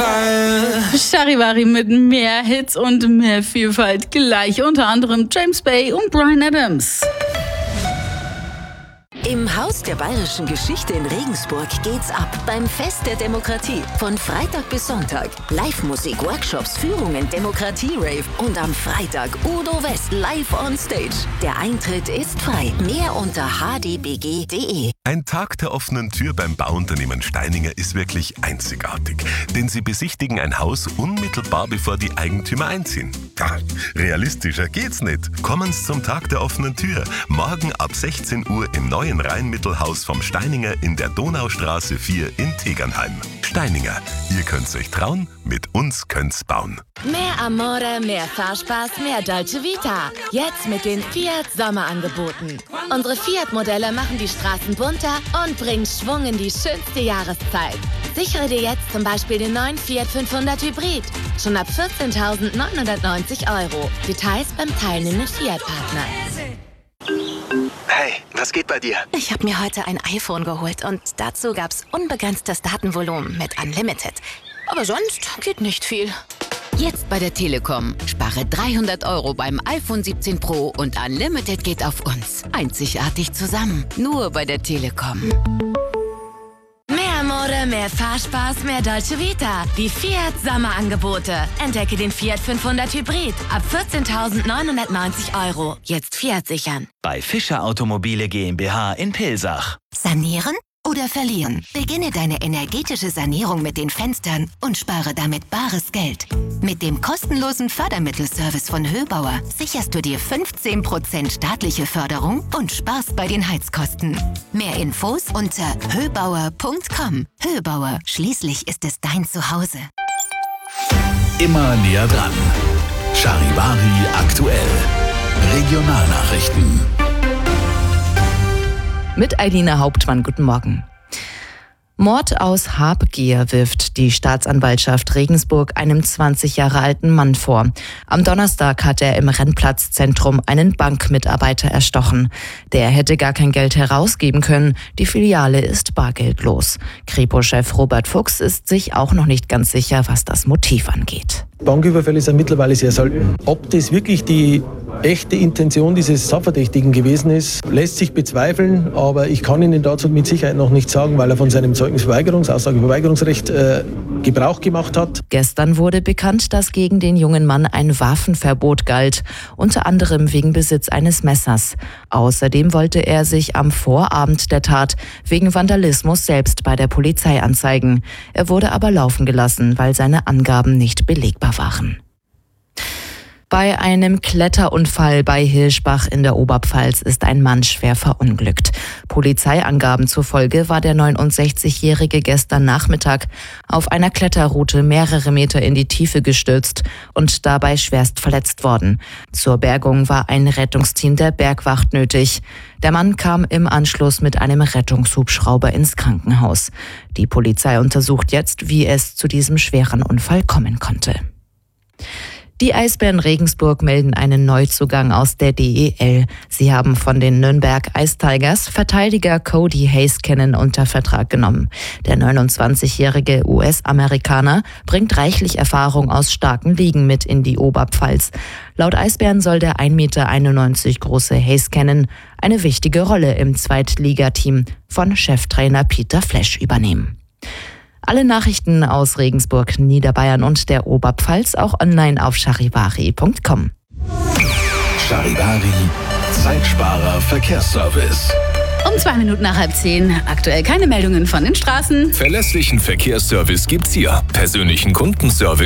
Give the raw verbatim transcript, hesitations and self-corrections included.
Charivari mit mehr Hits und mehr Vielfalt gleich, unter anderem James Bay und Bryan Adams. Im Haus der Bayerischen Geschichte in Regensburg geht's ab beim Fest der Demokratie. Von Freitag bis Sonntag. Live-Musik, Workshops, Führungen, Demokratie-Rave und am Freitag Udo West live on stage. Der Eintritt ist frei. Mehr unter h d b g punkt d e. Ein Tag der offenen Tür beim Bauunternehmen Steininger ist wirklich einzigartig. Denn sie besichtigen ein Haus unmittelbar bevor die Eigentümer einziehen. Ja, realistischer geht's nicht. Kommen Sie zum Tag der offenen Tür. Morgen ab sechzehn Uhr im neuen Rheinmittelhaus vom Steininger in der Donaustraße vier in Tegernheim. Steininger, ihr könnt's euch trauen, mit uns könnt's bauen. Mehr Amore, mehr Fahrspaß, mehr Dolce Vita. Jetzt mit den Fiat Sommerangeboten. Unsere Fiat-Modelle machen die Straßen bunter und bringen Schwung in die schönste Jahreszeit. Sichere dir jetzt zum Beispiel den neuen Fiat fünfhundert Hybrid. Schon ab vierzehntausendneunhundertneunzig Euro. Details beim teilnehmenden Fiat-Partner. Hey, was geht bei dir? Ich habe mir heute ein iPhone geholt und dazu gab's unbegrenztes Datenvolumen mit Unlimited. Aber sonst geht nicht viel. Jetzt bei der Telekom. Spare dreihundert Euro beim iPhone siebzehn Pro und Unlimited geht auf uns. Einzigartig zusammen. Nur bei der Telekom. Mehr Mode, mehr Fahrspaß, mehr Dolce Vita. Die Fiat Sommerangebote. Entdecke den Fiat fünfhundert Hybrid ab vierzehntausendneunhundertneunzig Euro. Jetzt Fiat sichern. Bei Fischer Automobile GmbH in Pilsach. Sanieren oder verlieren? Beginne deine energetische Sanierung mit den Fenstern und spare damit bares Geld. Mit dem kostenlosen Fördermittelservice von Höbauer sicherst du dir fünfzehn Prozent staatliche Förderung und sparst bei den Heizkosten. Mehr Infos unter höbauer punkt com. Höbauer, schließlich ist es dein Zuhause. Immer näher dran. Charivari aktuell. Regionalnachrichten. Mit Eilina Hauptmann, guten Morgen. Mord aus Habgier wirft die Staatsanwaltschaft Regensburg einem zwanzig Jahre alten Mann vor. Am Donnerstag hat er im Rennplatzzentrum einen Bankmitarbeiter erstochen. Der hätte gar kein Geld herausgeben können. Die Filiale ist bargeldlos. Kripo-Chef Robert Fuchs ist sich auch noch nicht ganz sicher, was das Motiv angeht. Banküberfälle sind mittlerweile sehr selten. Ob das wirklich die echte Intention dieses Sachverdächtigen gewesen ist, lässt sich bezweifeln, aber ich kann Ihnen dazu mit Sicherheit noch nichts sagen, weil er von seinem Zeugnisverweigerungs-, Aussageverweigerungsrecht äh, Gebrauch gemacht hat. Gestern wurde bekannt, dass gegen den jungen Mann ein Waffenverbot galt, unter anderem wegen Besitz eines Messers. Außerdem wollte er sich am Vorabend der Tat wegen Vandalismus selbst bei der Polizei anzeigen. Er wurde aber laufen gelassen, weil seine Angaben nicht belegbar waren. Bei einem Kletterunfall bei Hirschbach in der Oberpfalz ist ein Mann schwer verunglückt. Polizeiangaben zufolge war der neunundsechzigjährige gestern Nachmittag auf einer Kletterroute mehrere Meter in die Tiefe gestürzt und dabei schwerst verletzt worden. Zur Bergung war ein Rettungsteam der Bergwacht nötig. Der Mann kam im Anschluss mit einem Rettungshubschrauber ins Krankenhaus. Die Polizei untersucht jetzt, wie es zu diesem schweren Unfall kommen konnte. Die Eisbären Regensburg melden einen Neuzugang aus der D E L. Sie haben von den Nürnberg Ice Tigers Verteidiger Cody Heiskanen unter Vertrag genommen. Der neunundzwanzigjährige U S-Amerikaner bringt reichlich Erfahrung aus starken Ligen mit in die Oberpfalz. Laut Eisbären soll der ein Meter einundneunzig große Heiskanen eine wichtige Rolle im Zweitligateam von Cheftrainer Peter Flesch übernehmen. Alle Nachrichten aus Regensburg, Niederbayern und der Oberpfalz auch online auf charivari punkt com. Charivari, Zeitsparer Verkehrsservice. Um zwei Minuten nach halb zehn. Aktuell keine Meldungen von den Straßen. Verlässlichen Verkehrsservice gibt's hier. Persönlichen Kundenservice